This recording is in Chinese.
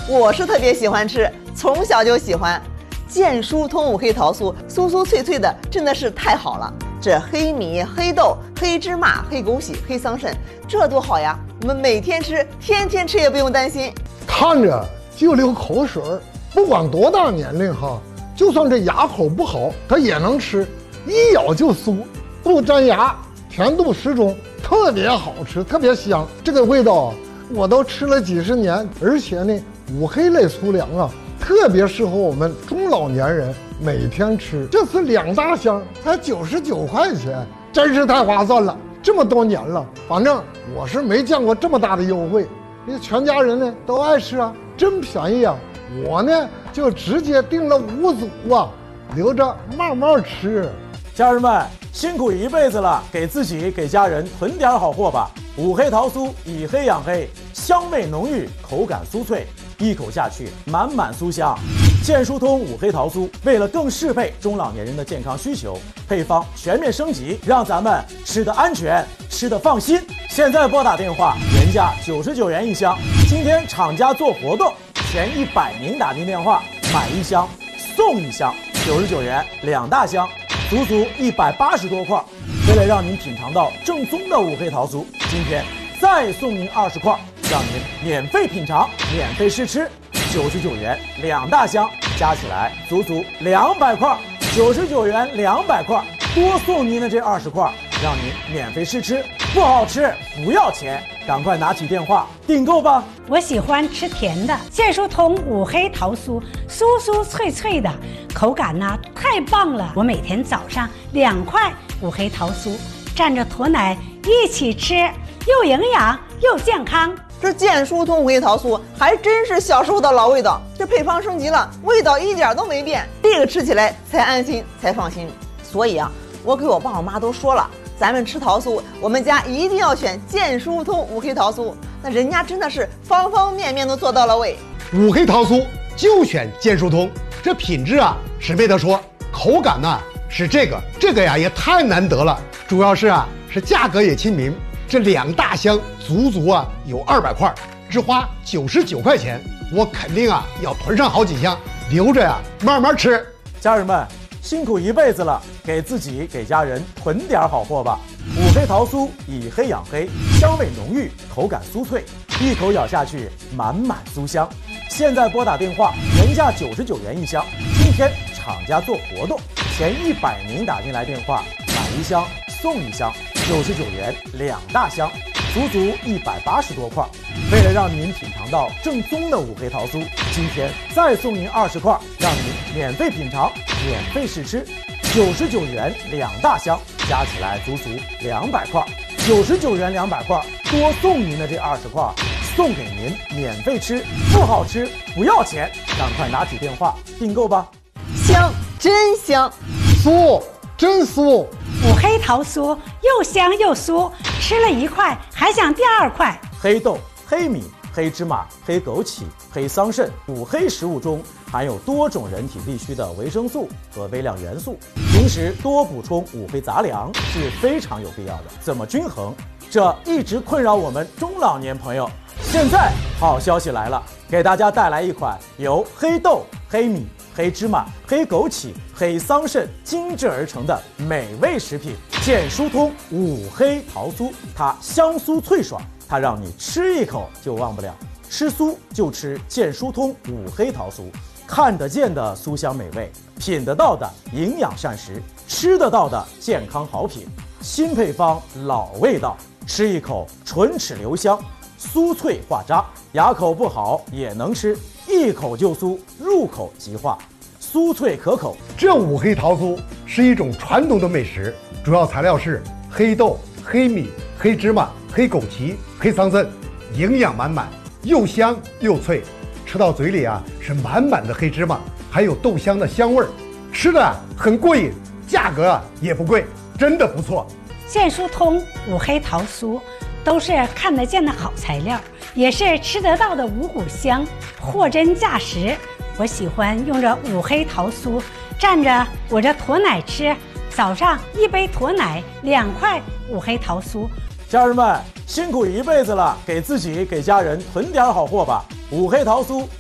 我是特别喜欢吃，从小就喜欢。健疏通五黑桃酥，酥酥脆脆的，真的是太好了。这黑米、黑豆、黑芝麻、黑枸杞、黑桑葚，这多好呀！我们每天吃，天天吃也不用担心。 看着就流口水，不管多大年龄哈，就算这牙口不好，它也能吃，一咬就酥，不粘牙，甜度适中，特别好吃，特别香。这个味道啊，我都吃了几十年，而且呢，五黑类粗粮啊，特别适合我们中老年人每天吃。这次2大箱才99块钱，真是太划算了。这么多年了，反正我是没见过这么大的优惠。你全家人呢都爱吃啊，真便宜啊！我呢就直接订了5组啊，留着慢慢吃。 家人们辛苦一辈子了，给自己给家人囤点好货吧。五黑桃酥以黑养黑，香味浓郁，口感酥脆，一口下去满满酥香。健疏通五黑桃酥为了更适配中老年人的健康需求，配方全面升级，让咱们吃得安全，吃得放心。现在拨打电话，原价99元一箱，今天厂家做活动，前100名打进电话买1箱送1箱，99元2大箱，足足180多块。为了让您品尝到正宗的五黑桃酥，今天再送您20块，让您免费品尝，免费试吃。99元2大箱，加起来足足200块，99元200块，多送您的这20块，让您免费试吃，不好吃不要钱，赶快拿起电话订购吧。 我喜欢吃甜的，健疏通五黑桃酥，酥酥脆脆的，口感呢太棒了。我每天早上2块五黑桃酥，蘸着驼奶一起吃，又营养又健康。 这健疏通五黑桃酥还真是小时候的老味道，这配方升级了，味道一点都没变，这个吃起来才安心才放心。所以啊，我给我爸我妈都说了，咱们吃桃酥，我们家一定要选健疏通五黑桃酥，那人家真的是方方面面都做到了位。 五黑桃酥就选健疏通，这品质啊是没得说，口感呢是这个呀也太难得了，主要是价格也亲民。这2大箱足足有200块，只花99块钱，我肯定要囤上好几箱，留着慢慢吃。 家人们辛苦一辈子了，给自己给家人囤点好货吧。五黑桃酥以黑养黑，香味浓郁，口感酥脆，一口咬下去满满酥香。现在拨打电话，原价99元一箱，今天厂家做活动，前100名打进来电话买1箱送1箱，99元2大箱，足足180多块。为了让您品尝到正宗的五黑桃酥，今天再送您20块，让您免费品尝，免费试吃。99元2大箱，加起来足足200块。99元200块，多送您的这20块，送给您免费吃，不好吃不要钱，赶快拿起电话订购吧。 香，真香， 酥，真酥。 五黑桃酥又香又酥，吃了1块还想第2块。 黑豆、黑米、黑芝麻、黑枸杞、黑桑葚，五黑食物中含有多种人体必需的维生素和微量元素，平时多补充五黑杂粮是非常有必要的。怎么均衡？这一直困扰我们中老年朋友。现在好消息来了，给大家带来一款由黑豆、黑米、黑芝麻、黑枸杞、黑桑葚精制而成的美味食品——健疏通五黑桃酥。它香酥脆爽，它让你吃一口就忘不了。吃酥就吃健疏通五黑桃酥，看得见的酥香美味，品得到的营养膳食，吃得到的健康好品。新配方，老味道，吃一口唇齿留香，酥脆化渣，牙口不好也能吃，一口就酥，入口即化，酥脆可口。 这五黑桃酥是一种传统的美食，主要材料是黑豆、黑米、黑芝麻、黑枸杞、黑桑葚，营养满满，又香又脆，吃到嘴里是满满的黑芝麻，还有豆香的香味儿，吃的很过瘾，价格也不贵，真的不错。 健疏通五黑桃酥都是看得见的好材料，也是吃得到的五谷香，货真价实。我喜欢用这五黑桃酥蘸着我这驼奶吃，早上1杯驼奶，2块五黑桃酥。 家人们辛苦一辈子了，给自己给家人囤点好货吧。五黑桃酥